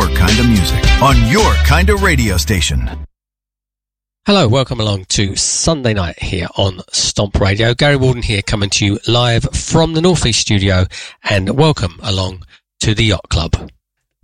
your kind of music on your kind of radio station. Hello, welcome along to Sunday night here on Stomp Radio. Gary Walden here, coming to you live from the North East studio, and welcome along to the Yacht Club.